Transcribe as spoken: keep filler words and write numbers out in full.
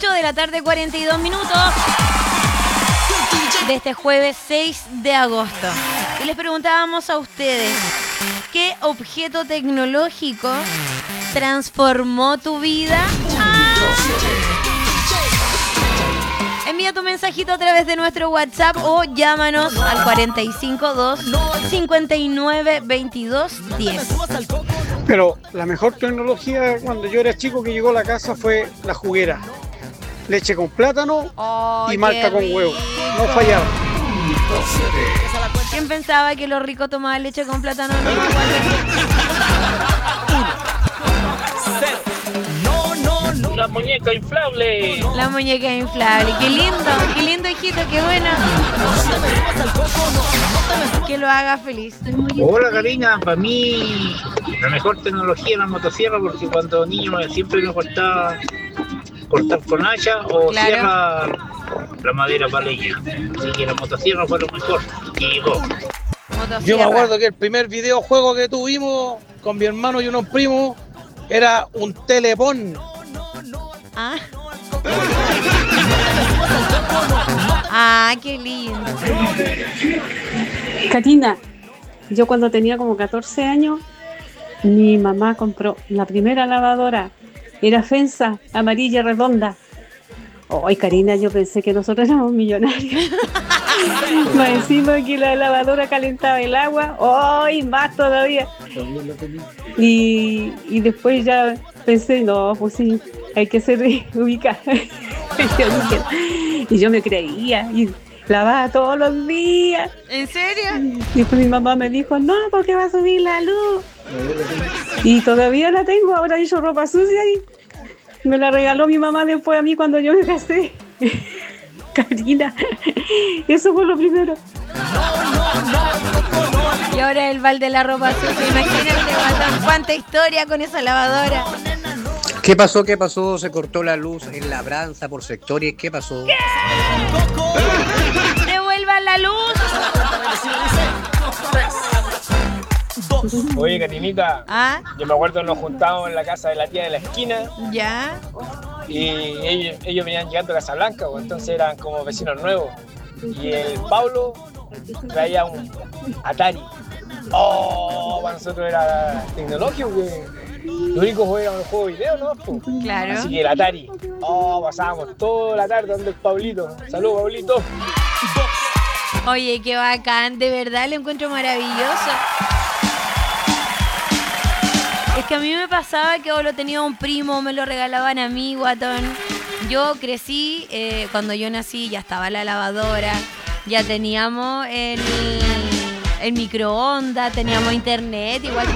ocho de la tarde, cuarenta y dos minutos de este jueves seis de agosto. Y les preguntábamos a ustedes, ¿qué objeto tecnológico transformó tu vida? Ah. Envía tu mensajito a través de nuestro WhatsApp o llámanos al cuarenta y cinco, dos, cincuenta y nueve, veintidós, diez. Pero la mejor tecnología cuando yo era chico que llegó a la casa fue la juguera. Leche con plátano oh, y malta con huevo. No fallaba. ¿Quién pensaba que los ricos tomaban leche con plátano? No, no, no, no. La muñeca inflable. La muñeca inflable. Qué lindo, qué lindo, hijito, qué bueno. Que lo haga feliz. Hola, Karina. Para mí, la mejor tecnología es la motosierra, porque cuando niño siempre me cortaba cortar con hacha o claro. Sierra la madera para leña. Así que la motosierra fue lo mejor que llegó. Yo me acuerdo que el primer videojuego que tuvimos con mi hermano y unos primos era un telepón. Ah. Ah, qué lindo. Karina, yo cuando tenía como catorce años, mi mamá compró la primera lavadora. Era Fensa, amarilla, redonda. Ay, Karina, yo pensé que nosotros éramos millonarios. Más encima que la lavadora calentaba el agua. Ay, más todavía. Y, y después ya pensé, no, pues sí, hay que ser ubicada. Y yo me creía y lavaba todos los días. ¿En serio? Y después mi mamá me dijo, no, porque va a subir la luz. Y todavía la tengo, ahora hizo ropa sucia y me la regaló mi mamá después a mí cuando yo me casé. Karina, eso fue lo primero. Y ahora el balde de la ropa sucia, imagínate cuánta historia con esa lavadora. ¿Qué pasó? ¿Qué pasó? Se cortó la luz en Labranza por sectores. ¿Qué pasó? ¿Qué? ¡Devuelvan la luz! Oye, Karinita, ¿Ah? Yo me acuerdo nos juntábamos en la casa de la tía de la esquina. ¿Ya? Y ellos, ellos venían llegando a Casablanca, pues, entonces eran como vecinos nuevos. Y el Pablo traía un Atari. Oh, para nosotros era tecnológico, que lo único que era un juego de video, ¿no? Pues. Claro. Así que el Atari. Oh, pasábamos toda la tarde donde el Pablito. Saludos, Pablito. Oye, qué bacán, de verdad lo encuentro maravilloso. Es que a mí me pasaba que o lo tenía un primo, me lo regalaban a mí, guatón. Yo crecí, eh, cuando yo nací ya estaba la lavadora, ya teníamos el, el microondas, teníamos internet, igual que